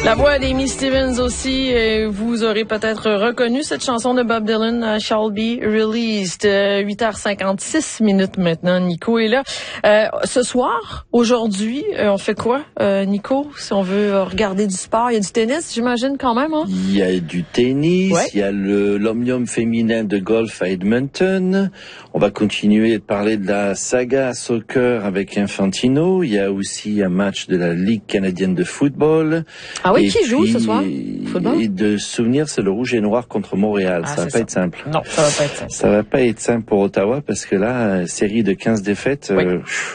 La voix d'Amy Stevens aussi, vous aurez peut-être reconnu cette chanson de Bob Dylan, Shall Be Released. 8h56 minutes maintenant, Nico est là. Ce soir, aujourd'hui, on fait quoi, Nico? Si on veut regarder du sport, il y a du tennis, j'imagine quand même, hein? Il y a du tennis, ouais. Il y a l'omnium féminin de golf à Edmonton. On va continuer de parler de la saga soccer avec Infantino. Il y a aussi un match de la Ligue canadienne de football. Ah oui, qui joue ce soir? Football? Et de souvenir, c'est le rouge et noir contre Montréal. Ah, ça va pas être simple. Non, ça va pas être simple. Ça va pas être simple pour Ottawa parce que là, série de 15 défaites, on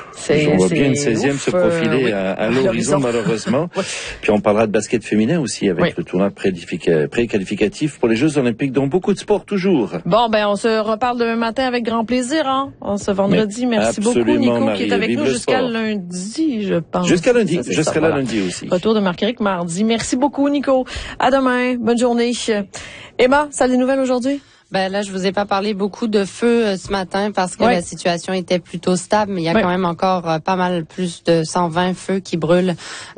voit bien une 16e se profiler oui. à l'horizon malheureusement. Oui. Puis on parlera de basket féminin aussi avec le tournoi pré-qualificatif pour les Jeux Olympiques, dont beaucoup de sport toujours. Bon, on se reparle demain matin avec grand plaisir, hein, ce vendredi. Merci beaucoup, Nico, Marie, qui est avec nous jusqu'à lundi, je pense. Jusqu'à lundi, jusqu'à lundi aussi. Retour de Marc-Éric mardi. Merci beaucoup, Nico. À demain. Bonne journée. Emma, ça a des nouvelles aujourd'hui? Là, je vous ai pas parlé beaucoup de feu ce matin parce que la situation était plutôt stable, mais il y a quand même encore pas mal plus de 120 feux qui brûlent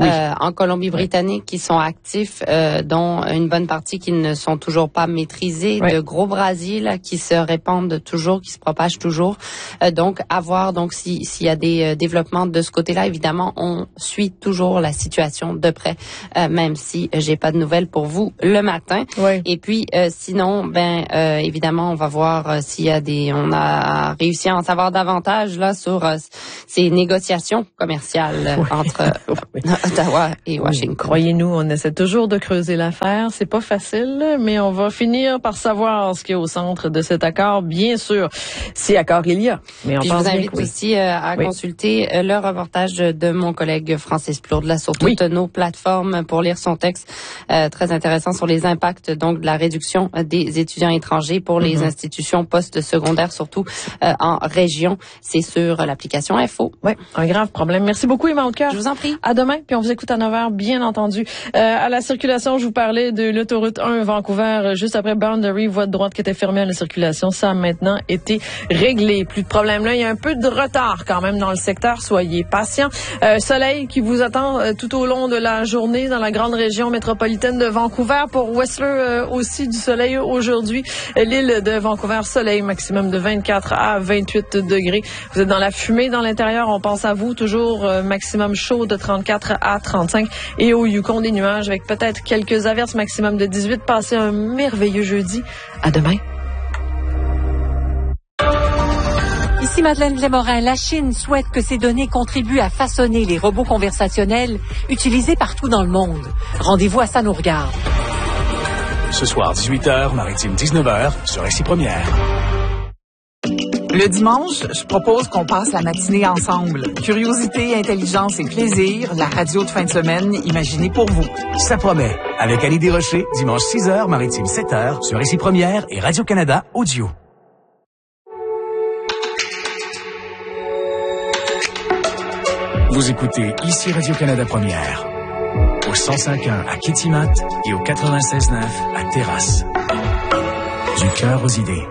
en Colombie-Britannique qui sont actifs, dont une bonne partie qui ne sont toujours pas maîtrisés, de gros brasiers là, qui se répandent toujours, qui se propagent toujours. Donc, à voir s'il y a des développements de ce côté-là. Évidemment, on suit toujours la situation de près, même si j'ai pas de nouvelles pour vous le matin. Et puis, sinon, évidemment, on va voir s'il y a on a réussi à en savoir davantage là sur ces négociations commerciales entre Ottawa et Washington. Croyez-nous, on essaie toujours de creuser l'affaire. C'est pas facile, mais on va finir par savoir ce qui est au centre de cet accord, bien sûr, si accord il y a. Mais je vous invite aussi à consulter le reportage de mon collègue Francis Plourde là sur toutes nos plateformes pour lire son texte très intéressant sur les impacts donc de la réduction des étudiants étrangers pour les institutions post-secondaires, surtout en région. C'est sur l'application Info. Oui, un grave problème. Merci beaucoup, Emma Haute-Cœur. Je vous en prie. À demain, puis on vous écoute à 9h, bien entendu. À la circulation, je vous parlais de l'autoroute 1 Vancouver, juste après Boundary, voie de droite qui était fermée à la circulation. Ça a maintenant été réglé. Plus de problème là. Il y a un peu de retard quand même dans le secteur. Soyez patients. Soleil qui vous attend tout au long de la journée dans la grande région métropolitaine de Vancouver. Pour Whistler aussi du soleil aujourd'hui. L'île de Vancouver, soleil maximum de 24 à 28 degrés. Vous êtes dans la fumée dans l'intérieur, on pense à vous. Toujours maximum chaud de 34 à 35. Et au Yukon, des nuages avec peut-être quelques averses, maximum de 18. Passez un merveilleux jeudi. À demain. Ici Madeleine Lémorin. La Chine souhaite que ces données contribuent à façonner les robots conversationnels utilisés partout dans le monde. Rendez-vous à Ça nous regarde. Ce soir, 18h, Maritime 19h, sur Récit Première. Le dimanche, je propose qu'on passe la matinée ensemble. Curiosité, intelligence et plaisir, la radio de fin de semaine imaginée pour vous. Ça promet. Avec Annie Desrochers, dimanche 6h, Maritime 7h, sur Récit Première et Radio-Canada Audio. Vous écoutez ici Radio-Canada Première. Au 105.1 à Kitimat et au 96.9 à Terrasse. Du cœur aux idées.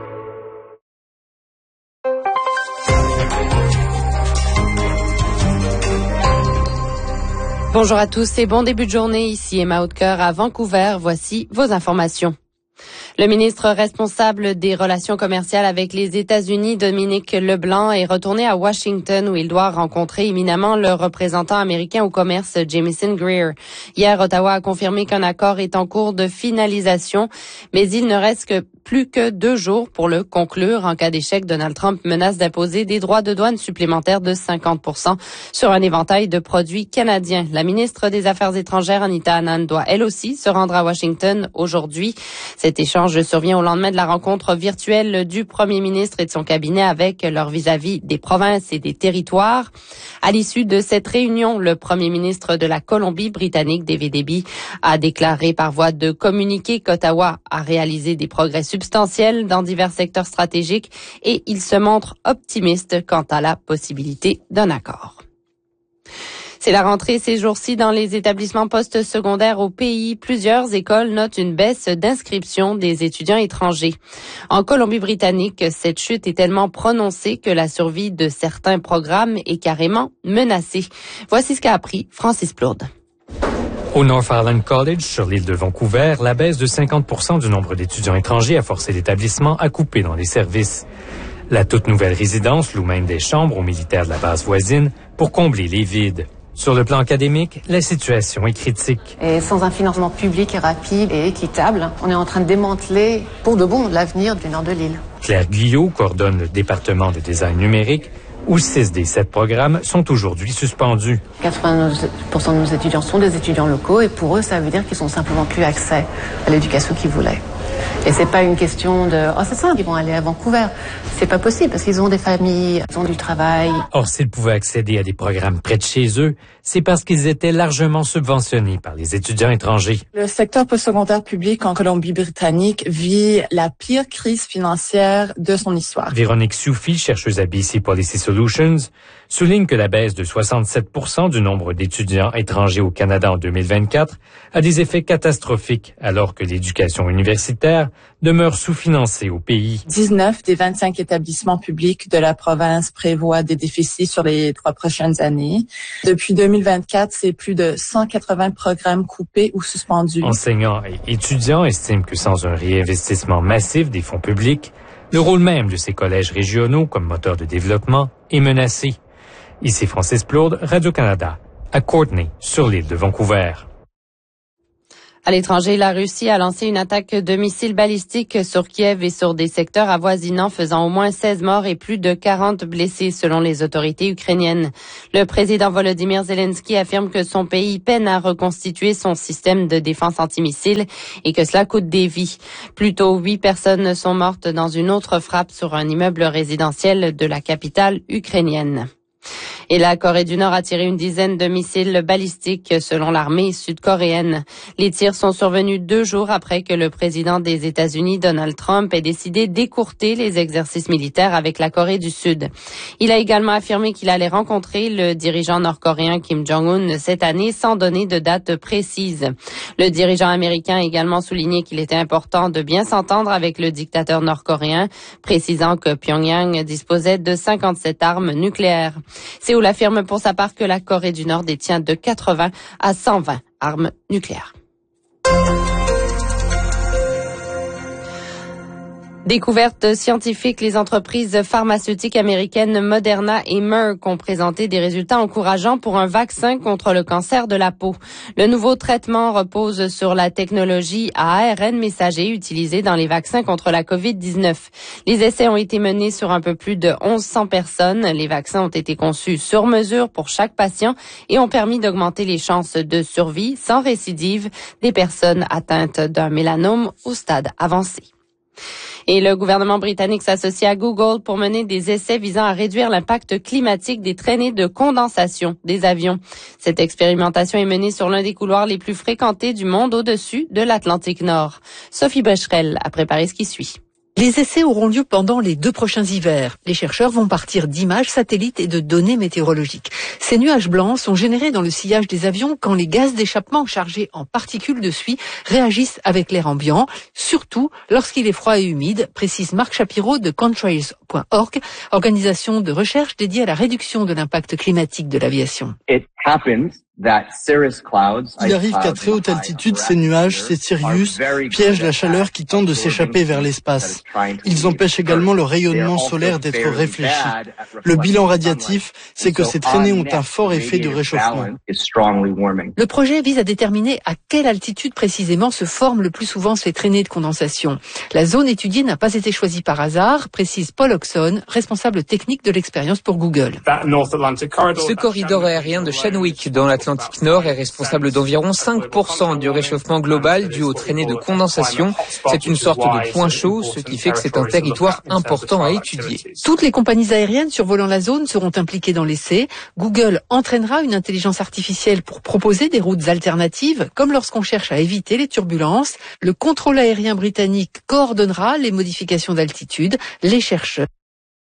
Bonjour à tous et bon début de journée. Ici Emma Haute-Cœur à Vancouver. Voici vos informations. Le ministre responsable des relations commerciales avec les États-Unis, Dominique LeBlanc, est retourné à Washington où il doit rencontrer éminemment le représentant américain au commerce, Jamieson Greer. Hier, Ottawa a confirmé qu'un accord est en cours de finalisation, mais il ne reste plus que 2 jours pour le conclure. En cas d'échec, Donald Trump menace d'imposer des droits de douane supplémentaires de 50% sur un éventail de produits canadiens. La ministre des Affaires étrangères, Anita Anand, doit elle aussi se rendre à Washington aujourd'hui. Cet échange survient au lendemain de la rencontre virtuelle du premier ministre et de son cabinet avec leur vis-à-vis des provinces et des territoires. À l'issue de cette réunion, le premier ministre de la Colombie-Britannique, David Eby, a déclaré par voie de communiqué qu'Ottawa a réalisé des progrès substantiels dans divers secteurs stratégiques et il se montre optimiste quant à la possibilité d'un accord. C'est la rentrée ces jours-ci dans les établissements postsecondaires au pays. Plusieurs écoles notent une baisse d'inscription des étudiants étrangers. En Colombie-Britannique, cette chute est tellement prononcée que la survie de certains programmes est carrément menacée. Voici ce qu'a appris Francis Plourde. Au North Island College, sur l'île de Vancouver, la baisse de 50% du nombre d'étudiants étrangers a forcé l'établissement à couper dans les services. La toute nouvelle résidence loue même des chambres aux militaires de la base voisine pour combler les vides. Sur le plan académique, la situation est critique. Et sans un financement public rapide et équitable, on est en train de démanteler pour de bon l'avenir du nord de l'île. Claire Guyot coordonne le département de design numérique où 6 des 7 programmes sont aujourd'hui suspendus. 80% de nos étudiants sont des étudiants locaux et pour eux, ça veut dire qu'ils n'ont simplement plus accès à l'éducation qu'ils voulaient. Et c'est pas une question de « oh c'est simple, ils vont aller à Vancouver ». C'est pas possible parce qu'ils ont des familles, ils ont du travail. Or, s'ils pouvaient accéder à des programmes près de chez eux, c'est parce qu'ils étaient largement subventionnés par les étudiants étrangers. Le secteur postsecondaire public en Colombie-Britannique vit la pire crise financière de son histoire. Véronique Soufi, chercheuse à BC Policy Solutions, souligne que la baisse de 67% du nombre d'étudiants étrangers au Canada en 2024 a des effets catastrophiques alors que l'éducation universitaire demeure sous-financée au pays. 19 des 25 établissements publics de la province prévoient des déficits sur les 3 prochaines années. Depuis 2024, c'est plus de 180 programmes coupés ou suspendus. Enseignants et étudiants estiment que sans un réinvestissement massif des fonds publics, le rôle même de ces collèges régionaux comme moteur de développement est menacé. Ici Francis Plourde, Radio-Canada, à Courtenay, sur l'île de Vancouver. À l'étranger, la Russie a lancé une attaque de missiles balistiques sur Kiev et sur des secteurs avoisinants, faisant au moins 16 morts et plus de 40 blessés selon les autorités ukrainiennes. Le président Volodymyr Zelensky affirme que son pays peine à reconstituer son système de défense antimissiles et que cela coûte des vies. Plus tôt, 8 personnes sont mortes dans une autre frappe sur un immeuble résidentiel de la capitale ukrainienne. Et la Corée du Nord a tiré une dizaine de missiles balistiques selon l'armée sud-coréenne. Les tirs sont survenus 2 jours après que le président des États-Unis, Donald Trump, ait décidé d'écourter les exercices militaires avec la Corée du Sud. Il a également affirmé qu'il allait rencontrer le dirigeant nord-coréen Kim Jong-un cette année sans donner de date précise. Le dirigeant américain a également souligné qu'il était important de bien s'entendre avec le dictateur nord-coréen, précisant que Pyongyang disposait de 57 armes nucléaires. Séoul affirme pour sa part que la Corée du Nord détient de 80 à 120 armes nucléaires. Découverte scientifique, les entreprises pharmaceutiques américaines Moderna et Merck ont présenté des résultats encourageants pour un vaccin contre le cancer de la peau. Le nouveau traitement repose sur la technologie à ARN messager utilisée dans les vaccins contre la COVID-19. Les essais ont été menés sur un peu plus de 1100 personnes. Les vaccins ont été conçus sur mesure pour chaque patient et ont permis d'augmenter les chances de survie sans récidive des personnes atteintes d'un mélanome au stade avancé. Et le gouvernement britannique s'associe à Google pour mener des essais visant à réduire l'impact climatique des traînées de condensation des avions. Cette expérimentation est menée sur l'un des couloirs les plus fréquentés du monde au-dessus de l'Atlantique Nord. Sophie Becherel a préparé ce qui suit. Les essais auront lieu pendant les 2 prochains hivers. Les chercheurs vont partir d'images satellites et de données météorologiques. Ces nuages blancs sont générés dans le sillage des avions quand les gaz d'échappement chargés en particules de suie réagissent avec l'air ambiant, surtout lorsqu'il est froid et humide, précise Marc Shapiro de Contrails.org, organisation de recherche dédiée à la réduction de l'impact climatique de l'aviation. Il arrive qu'à très haute altitude, ces nuages, ces Sirius, piègent la chaleur qui tente de s'échapper vers l'espace. Ils empêchent également le rayonnement solaire d'être réfléchi. Le bilan radiatif, c'est que ces traînées ont un fort effet de réchauffement. Le projet vise à déterminer à quelle altitude précisément se forment le plus souvent ces traînées de condensation. La zone étudiée n'a pas été choisie par hasard, précise Paul Oxon, responsable technique de l'expérience pour Google. Ce corridor aérien de Chadwick dans l'Atlantique Nord est responsable d'environ 5% du réchauffement global dû aux traînées de condensation. C'est une sorte de point chaud, ce qui fait que c'est un territoire important à étudier. Toutes les compagnies aériennes survolant la zone seront impliquées dans l'essai. Google entraînera une intelligence artificielle pour proposer des routes alternatives, comme lorsqu'on cherche à éviter les turbulences. Le contrôle aérien britannique coordonnera les modifications d'altitude. Les chercheurs